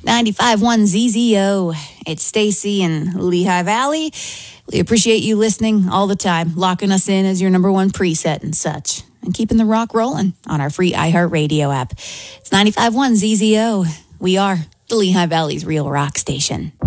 95.1 ZZO. It's Stacy in Lehigh Valley. We appreciate you listening all the time, locking us in as your number one preset and such, and keeping the rock rolling on our free iHeartRadio app. It's 95.1 ZZO. We are the Lehigh Valley's real rock station.